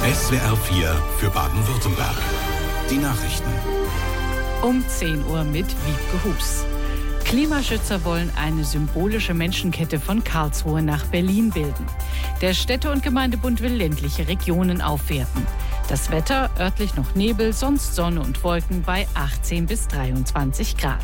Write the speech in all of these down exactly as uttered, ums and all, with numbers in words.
S W R vier für Baden-Württemberg. Die Nachrichten. Um zehn Uhr mit Wiebke Hus. Klimaschützer wollen eine symbolische Menschenkette von Karlsruhe nach Berlin bilden. Der Städte- und Gemeindebund will ländliche Regionen aufwerten. Das Wetter, örtlich noch Nebel, sonst Sonne und Wolken bei achtzehn bis dreiundzwanzig Grad.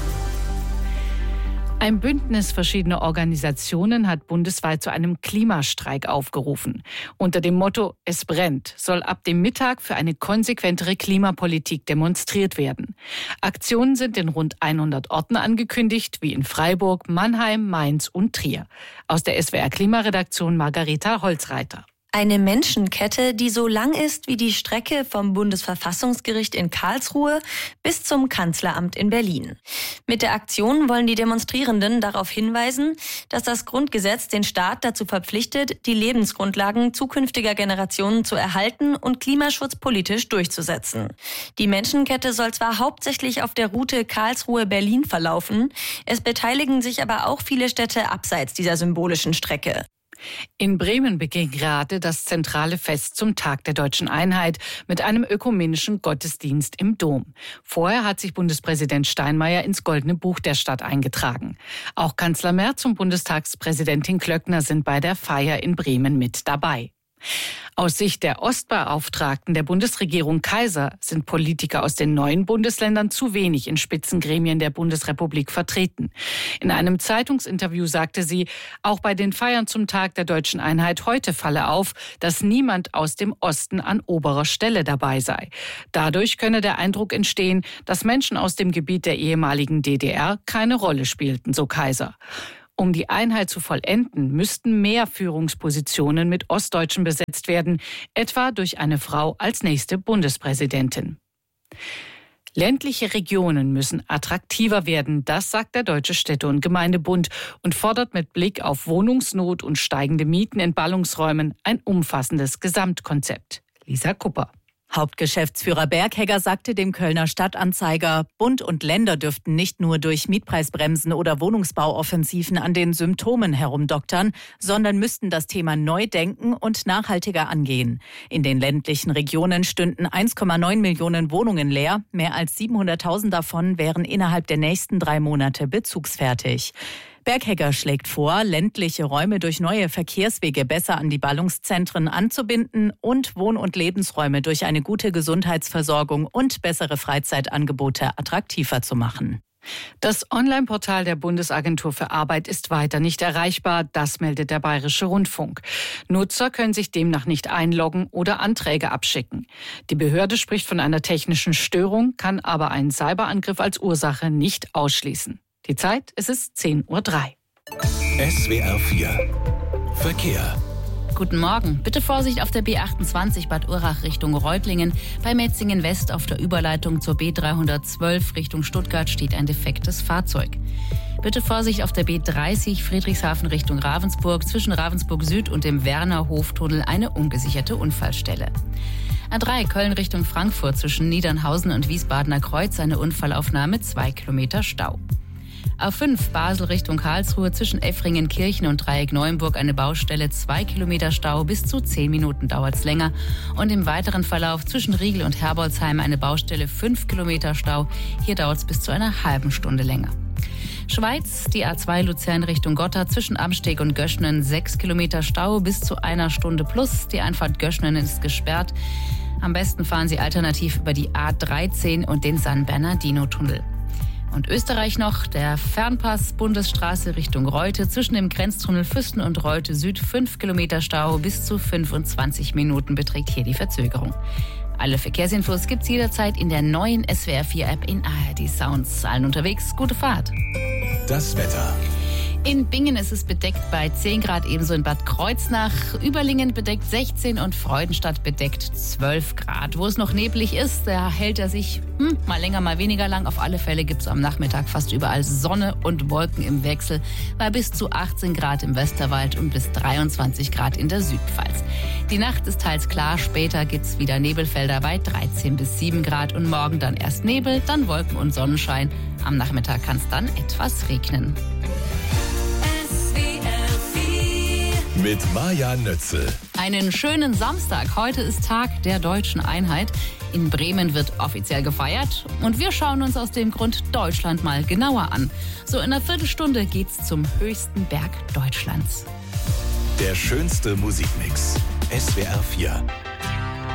Ein Bündnis verschiedener Organisationen hat bundesweit zu einem Klimastreik aufgerufen. Unter dem Motto "Es brennt" soll ab dem Mittag für eine konsequentere Klimapolitik demonstriert werden. Aktionen sind in rund hundert Orten angekündigt, wie in Freiburg, Mannheim, Mainz und Trier. Aus der S W R Klimaredaktion Margareta Holzreiter. Eine Menschenkette, die so lang ist wie die Strecke vom Bundesverfassungsgericht in Karlsruhe bis zum Kanzleramt in Berlin. Mit der Aktion wollen die Demonstrierenden darauf hinweisen, dass das Grundgesetz den Staat dazu verpflichtet, die Lebensgrundlagen zukünftiger Generationen zu erhalten und Klimaschutz politisch durchzusetzen. Die Menschenkette soll zwar hauptsächlich auf der Route Karlsruhe-Berlin verlaufen, es beteiligen sich aber auch viele Städte abseits dieser symbolischen Strecke. In Bremen beginnt gerade das zentrale Fest zum Tag der Deutschen Einheit mit einem ökumenischen Gottesdienst im Dom. Vorher hat sich Bundespräsident Steinmeier ins Goldene Buch der Stadt eingetragen. Auch Kanzler Merz und Bundestagspräsidentin Klöckner sind bei der Feier in Bremen mit dabei. Aus Sicht der Ostbeauftragten der Bundesregierung Kaiser sind Politiker aus den neuen Bundesländern zu wenig in Spitzengremien der Bundesrepublik vertreten. In einem Zeitungsinterview sagte sie, auch bei den Feiern zum Tag der Deutschen Einheit heute falle auf, dass niemand aus dem Osten an oberer Stelle dabei sei. Dadurch könne der Eindruck entstehen, dass Menschen aus dem Gebiet der ehemaligen D D R keine Rolle spielten, so Kaiser. Um die Einheit zu vollenden, müssten mehr Führungspositionen mit Ostdeutschen besetzt werden, etwa durch eine Frau als nächste Bundespräsidentin. Ländliche Regionen müssen attraktiver werden, das sagt der Deutsche Städte- und Gemeindebund und fordert mit Blick auf Wohnungsnot und steigende Mieten in Ballungsräumen ein umfassendes Gesamtkonzept. Lisa Kupper. Hauptgeschäftsführer Berghegger sagte dem Kölner Stadtanzeiger, Bund und Länder dürften nicht nur durch Mietpreisbremsen oder Wohnungsbauoffensiven an den Symptomen herumdoktern, sondern müssten das Thema neu denken und nachhaltiger angehen. In den ländlichen Regionen stünden eins Komma neun Millionen Wohnungen leer, mehr als siebenhunderttausend davon wären innerhalb der nächsten drei Monate bezugsfertig. Berghegger schlägt vor, ländliche Räume durch neue Verkehrswege besser an die Ballungszentren anzubinden und Wohn- und Lebensräume durch eine gute Gesundheitsversorgung und bessere Freizeitangebote attraktiver zu machen. Das Online-Portal der Bundesagentur für Arbeit ist weiter nicht erreichbar, das meldet der Bayerische Rundfunk. Nutzer können sich demnach nicht einloggen oder Anträge abschicken. Die Behörde spricht von einer technischen Störung, kann aber einen Cyberangriff als Ursache nicht ausschließen. Die Zeit, es ist zehn Uhr drei. S W R vier Verkehr. Guten Morgen. Bitte Vorsicht auf der B achtundzwanzig Bad Urach Richtung Reutlingen. Bei Metzingen West auf der Überleitung zur B dreihundertzwölf Richtung Stuttgart steht ein defektes Fahrzeug. Bitte Vorsicht auf der B dreißig Friedrichshafen Richtung Ravensburg. Zwischen Ravensburg Süd und dem Werner-Hoftunnel eine ungesicherte Unfallstelle. A drei Köln Richtung Frankfurt zwischen Niedernhausen und Wiesbadener Kreuz eine Unfallaufnahme, zwei Kilometer Stau. A fünf Basel Richtung Karlsruhe zwischen Effringen-Kirchen und Dreieck-Neuenburg eine Baustelle, zwei Kilometer Stau, bis zu zehn Minuten dauert's länger. Und im weiteren Verlauf zwischen Riegel und Herbolzheim eine Baustelle, fünf Kilometer Stau, hier dauert's bis zu einer halben Stunde länger. Schweiz, die A zwei Luzern Richtung Gotthard zwischen Amsteg und Göschnen, sechs Kilometer Stau, bis zu einer Stunde plus. Die Einfahrt Göschnen ist gesperrt. Am besten fahren Sie alternativ über die A dreizehn und den San Bernardino-Tunnel. Und Österreich noch, der Fernpass Bundesstraße Richtung Reute zwischen dem Grenztunnel Füssen und Reute Süd, fünf Kilometer Stau, bis zu fünfundzwanzig Minuten beträgt hier die Verzögerung. Alle Verkehrsinfos gibt's jederzeit in der neuen S W R vier App in A R D Sounds. Allen unterwegs, gute Fahrt. Das Wetter. In Bingen ist es bedeckt bei zehn Grad, ebenso in Bad Kreuznach. Überlingen bedeckt sechzehn und Freudenstadt bedeckt zwölf Grad. Wo es noch neblig ist, da hält er sich hm, mal länger, mal weniger lang. Auf alle Fälle gibt es am Nachmittag fast überall Sonne und Wolken im Wechsel bei bis zu achtzehn Grad im Westerwald und bis dreiundzwanzig Grad in der Südpfalz. Die Nacht ist teils klar, später gibt es wieder Nebelfelder bei dreizehn bis sieben Grad und morgen dann erst Nebel, dann Wolken und Sonnenschein. Am Nachmittag kann es dann etwas regnen. mit Maja Nötzel. Einen schönen Samstag. Heute ist Tag der deutschen Einheit. In Bremen wird offiziell gefeiert und wir schauen uns aus dem Grund Deutschland mal genauer an. So in einer Viertelstunde geht's zum höchsten Berg Deutschlands. Der schönste Musikmix. S W R vier.